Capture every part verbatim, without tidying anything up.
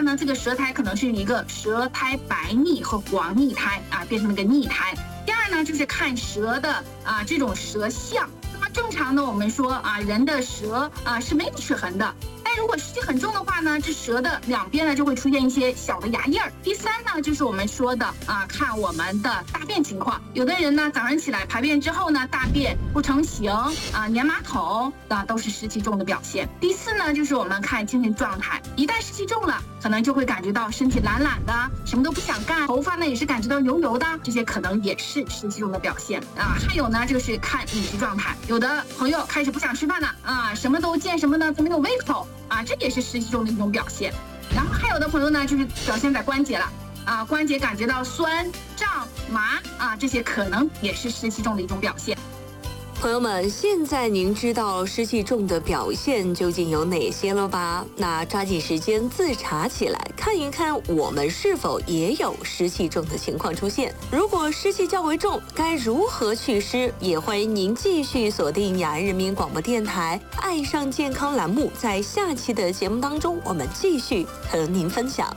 呢，这个舌苔可能是一个舌苔白腻和黄腻苔啊，变成了个腻苔。第二呢，就是看舌的啊这种舌象。那么正常呢，我们说啊，人的舌啊是没有齿痕的。但如果湿气很重的话呢，这舌的两边呢就会出现一些小的牙印儿。第三呢，就是我们说的啊，看我们的大便情况。有的人呢，早上起来排便之后呢，大便不成形啊，粘马桶啊，都是湿气重的表现。第四呢，就是我们看精神状态，一旦湿气重了，可能就会感觉到身体懒懒的，什么都不想干，头发呢也是感觉到油油的，这些可能也是湿气重的表现啊。还有呢，就是看饮食状态，有的朋友开始不想吃饭了啊，什么都见什么呢都没有胃口。啊，这也是湿气重的一种表现。然后还有的朋友呢，就是表现在关节了啊，关节感觉到酸、胀、麻啊，这些可能也是湿气重的一种表现。 朋友们，现在您知道湿气重的表现究竟有哪些了吧？那抓紧时间自查起来，看一看我们是否也有湿气重的情况出现。如果湿气较为重，该如何祛湿？也欢迎您继续锁定雅安人民广播电台《爱上健康》栏目，在下期的节目当中，我们继续和您分享。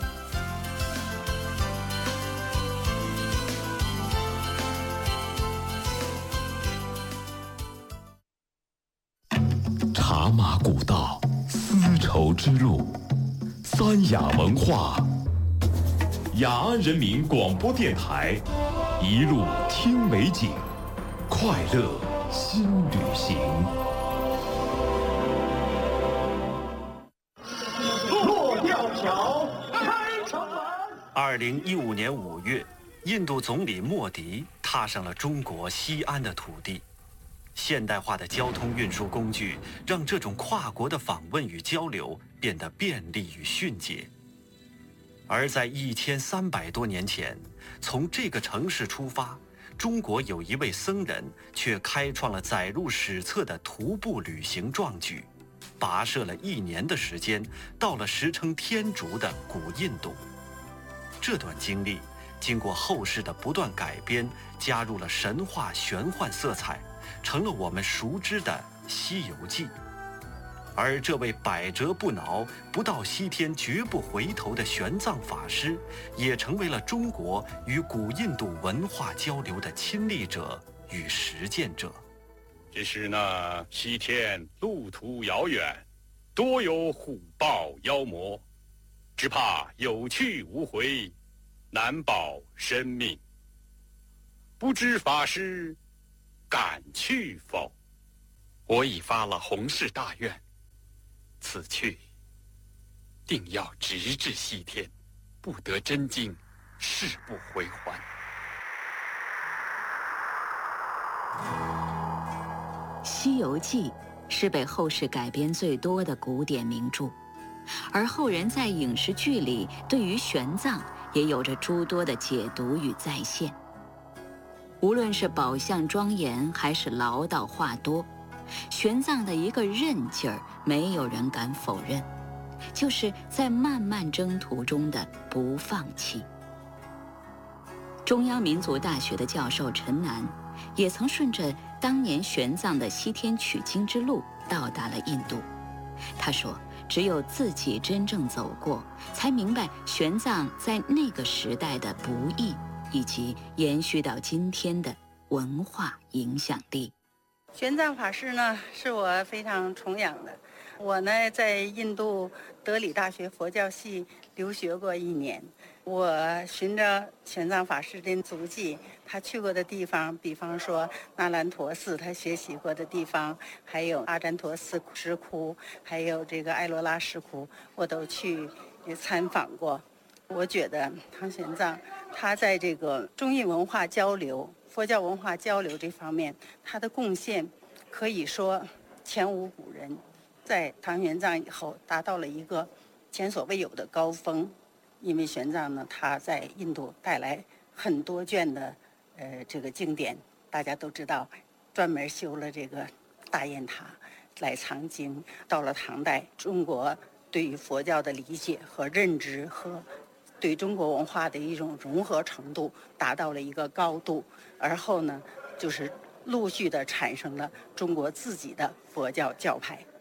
茶马古道，丝绸之路，三雅文化。雅安人民广播电台，一路听美景，快乐新旅行。 落吊桥，开城门。 二零一五年五月，印度总理莫迪踏上了中国西安的土地。现代化的交通运输工具让这种跨国的访问与交流变得便利与迅捷。而在一千三百多年前，从这个城市出发，中国有一位僧人却开创了载入史册的徒步旅行壮举，跋涉了一年的时间，到了时称天竺的古印度。这段经历经过后世的不断改编，加入了神话玄幻色彩，成了我们熟知的《西游记》。而这位百折不挠、不到西天绝不回头的玄奘法师，也成为了中国与古印度文化交流的亲历者与实践者。 只是那西天路途遥远，多有虎豹妖魔，只怕有去无回，难保生命。不知法师敢去否？ 我已发了弘誓大愿，此去定要直至西天，不得真经，誓不回还。 《西游记》是被后世改编最多的古典名著，而后人在影视剧里对于玄奘也有着诸多的解读与再现。无论是宝相庄严还是唠叨话多，玄奘的一个韧劲儿，没有人敢否认，就是在漫漫征途中的不放弃。中央民族大学的教授陈南也曾顺着当年玄奘的西天取经之路到达了印度。他说，只有自己真正走过，才明白玄奘在那个时代的不易，以及延续到今天的文化影响力。 玄奘法师呢，是我非常崇仰的。我呢，在印度德里大学佛教系留学过一年。我循着玄奘法师的足迹，他去过的地方，比方说那兰陀寺，他学习过的地方，还有阿占陀寺石窟，还有这个艾罗拉石窟，我都去参访过。我觉得唐玄奘他在这个中印文化交流、佛教文化交流这方面，他的贡献可以说前无古人。在唐玄奘以后，达到了一个前所未有的高峰。因为玄奘呢，他在印度带来很多卷的呃这个经典，大家都知道，专门修了这个大雁塔来藏经。到了唐代，中国对于佛教的理解和认知和对中国文化的一种融合程度达到了一个高度，而后呢，就是陆续的产生了中国自己的佛教教派。